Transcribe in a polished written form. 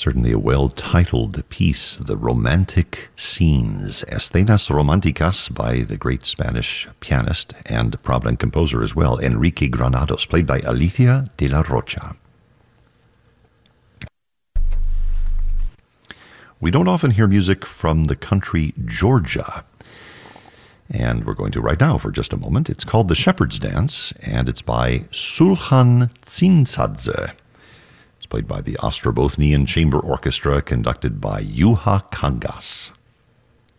Certainly a well-titled piece, The Romantic Scenes, Escenas Románticas, by the great Spanish pianist and prominent composer as well, Enrique Granados, played by Alicia de la Rocha. We don't often hear music from the country Georgia, and we're going to right now for just a moment. It's called The Shepherd's Dance, and it's by Sulhan Tsinsadze. It's played by the Ostrobothnian Chamber Orchestra, conducted by Juha Kangas.